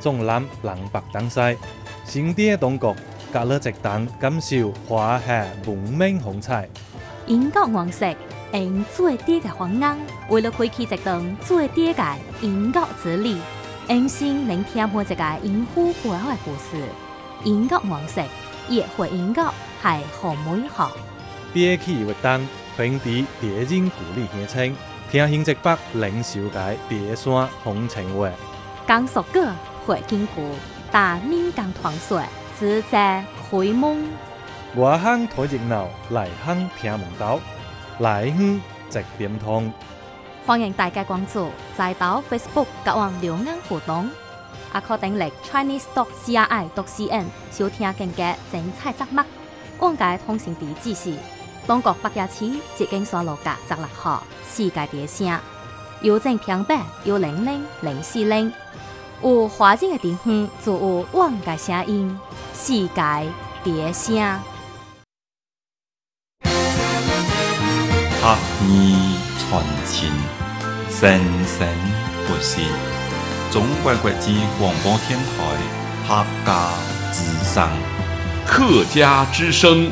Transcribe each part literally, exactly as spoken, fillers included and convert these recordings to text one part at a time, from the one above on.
总揽南北东西，新地当局隔了一档感受华夏文明风采。 英国王室用最低嘅方案，为了开启一档最低嘅英国之旅，用心聆听每一个英虎背后嘅故事。英国王室也回英国系好美好。 比起活动，平地地人鼓励乡亲，听新直北领袖界地山风情话。 江苏歌会经过，大闽江团水自在开门。 外乡睇热闹，内乡听门道，内乡直点通。 欢迎大家关注，在到 Facebook 甲网留言互动，也可订阅 Chinese Dot C R I Dot C N 收听更加精彩节目。往界通讯地址是东国北野市捷径山路甲十六号世界地城，邮政平板幺零零零四零。有华人的地方就有往界声音，世界地城。 客意传情，生生不息。中国国际广播电台客家之声， 客家之声。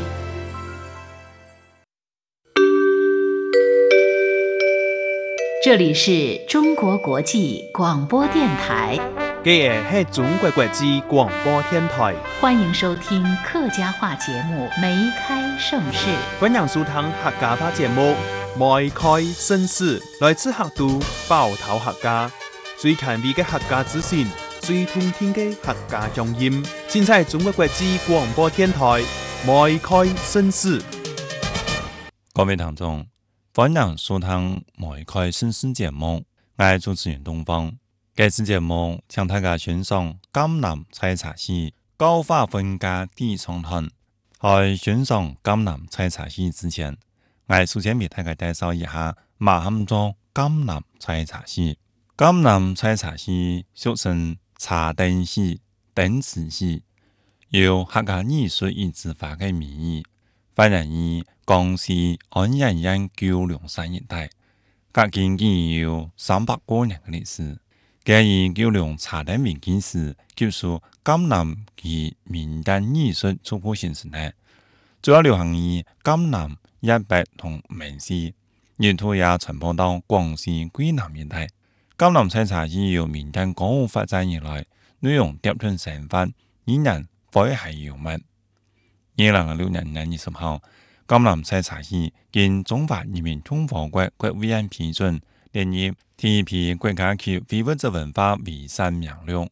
这里是中国国际广播电台。 这个是中国国际广播电台， 欢迎收听客家话节目《梅开盛世》。 欢迎收听客家话节目《梅开盛世》，来自客都包头客家，最近味嘅客家资讯，最通听嘅客家乡音，现在中国国际广播电台《梅开盛世》。 各位听众，欢迎收听《梅开盛世》节目，我係主持人東方。這次節目將大家欣賞江南採茶戲高發分家地唱團。喺欣賞江南採茶戲之前，我首先為大家介紹一下乜嘢叫江南採茶戲。江南採茶戲俗稱茶燈戲、燈池戲，由客家藝術與執法嘅名義，發源於江西安陽縣九龍山一帶，隔今已有三百多年嘅歷史。佢以九龍茶燈為基石，記述江南及民間藝術初步形成呢，主要流行於江南、一北同閩西，沿途也傳播到廣西桂南一帶。江南採茶戲由民間歌舞發展以來，內容疊頓生活，依然詼諧幽默。二零零六年二月二十號，江南採茶戲經中華人民共和國國務院批准，列入第一批國家級非物質文化遺產名錄。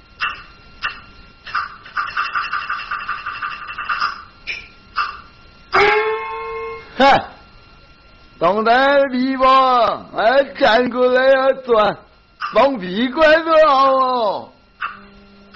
哈，当然皮吧，哎，站过来要转，放屁怪都好哦。